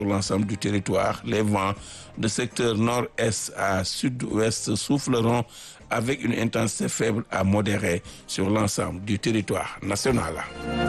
sur l'ensemble du territoire. Les vents de secteur nord-est à sud-ouest souffleront avec une intensité faible à modérée sur l'ensemble du territoire national.